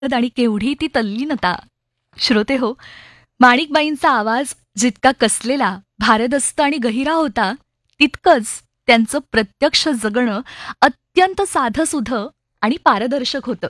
आणि केवढी ती तल्लीनता. श्रोते हो, माणिकबाईंचा आवाज जितका कसलेला, भारदस्त आणि गहिरा होता, तितकंच त्यांचं प्रत्यक्ष जगणं अत्यंत साधंसुधं आणि पारदर्शक होतं.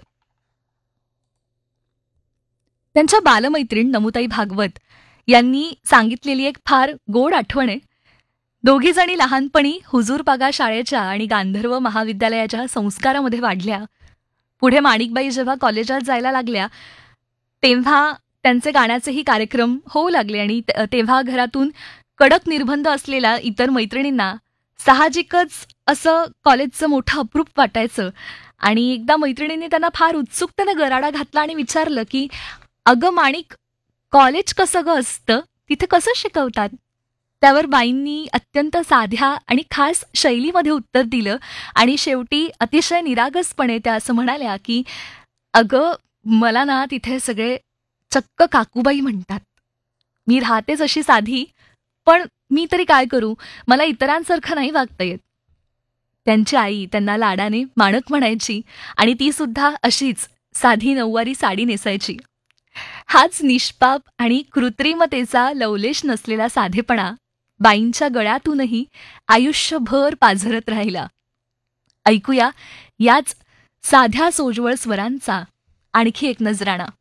त्यांच्या बालमैत्रीण नमुताई भागवत यांनी सांगितलेली एक फार गोड आठवण आहे. दोघी जणी लहानपणी हुजूरपागा शाळेच्या आणि गांधर्व महाविद्यालयाच्या संस्कारामध्ये वाढल्या. पुढे माणिकबाई जेव्हा कॉलेजात जायला लागल्या तेव्हा त्यांचे गाण्याचेही कार्यक्रम होऊ लागले आणि तेव्हा घरातून कडक निर्बंध असलेल्या इतर मैत्रिणींना साहजिकच असं कॉलेजचं मोठं अप्रूप वाटायचं. आणि एकदा मैत्रिणींनी त्यांना फार उत्सुकतेने गराडा घातला आणि विचारलं की अगं माणिक, कॉलेज कसं ग असतं, तिथे कसं शिकवतात? त्यावर बाईंनी अत्यंत साध्या आणि खास शैलीमध्ये उत्तर दिलं आणि शेवटी अतिशय निरागसपणे त्या असं म्हणाल्या की अगं, मला ना तिथे सगळे चक्क काकूबाई म्हणतात. मी राहतेच अशी साधी, पण मी तरी काय करू, मला इतरांसारखं नाही वागता येत. त्यांची आई त्यांना लाडाने माणक म्हणायची आणि ती सुद्धा अशीच साधी नऊवारी साडी नेसायची. हाच निष्पाप आणि कृत्रिमतेचा लवलेश नसलेला साधेपणा बाईंच्या गळ्यातूनही आयुष्यभर पाझरत राहिला. ऐकूया याच साध्या सोजवळ स्वरांचा आणखी एक नजराणा.